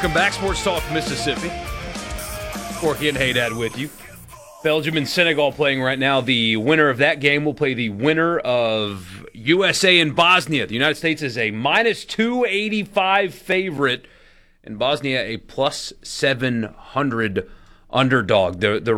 Welcome back, Sports Talk Mississippi. Corky and Haydad with you. Belgium and Senegal playing right now. The winner of that game will play the winner of USA and Bosnia. The United States is a minus 285 favorite, and Bosnia a plus 700 underdog. The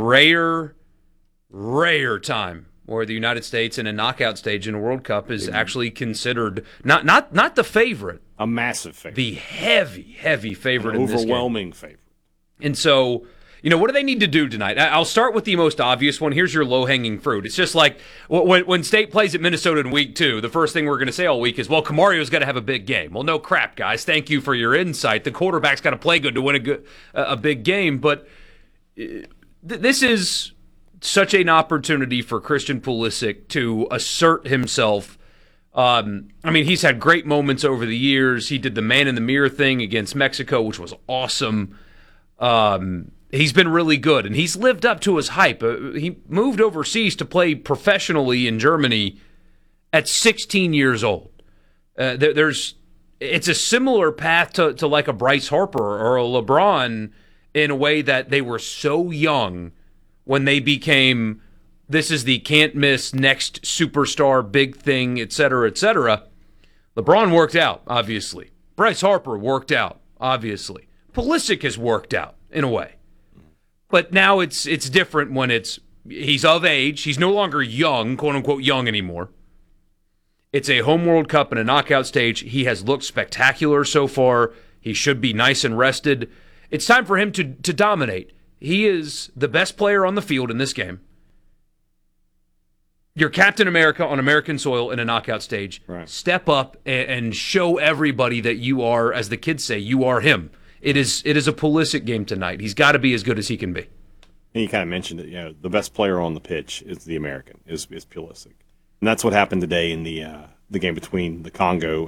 rare time where the United States in a knockout stage in a World Cup is actually considered not the favorite. A massive favorite. The heavy favorite in this game. Overwhelming favorite. And so, what do they need to do tonight? I'll start with the most obvious one. Here's your low-hanging fruit. It's just like when State plays at Minnesota in week 2, the first thing we're going to say all week is, well, Camario's got to have a big game. Well, no crap, guys. Thank you for your insight. The quarterback's got to play good to win a big game. But this is such an opportunity for Christian Pulisic to assert himself. He's had great moments over the years. He did the man-in-the-mirror thing against Mexico, which was awesome. He's been really good, and he's lived up to his hype. He moved overseas to play professionally in Germany at 16 years old. It's a similar path to like a Bryce Harper or a LeBron in a way that they were so young when they became, this is the can't-miss next superstar, big thing, et cetera, et cetera. LeBron worked out, obviously. Bryce Harper worked out, obviously. Pulisic has worked out, in a way. But now it's different when he's of age. He's no longer young, quote-unquote young anymore. It's a home World Cup and a knockout stage. He has looked spectacular so far. He should be nice and rested. It's time for him to dominate. He is the best player on the field in this game. You're Captain America on American soil in a knockout stage. Right. Step up and show everybody that you are, as the kids say, you are him. It is a Pulisic game tonight. He's got to be as good as he can be. And you kind of mentioned it. The best player on the pitch is the American, is Pulisic. And that's what happened today in the game between the Congo